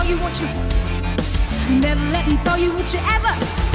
you, won't you? Never let me tell you, would you ever?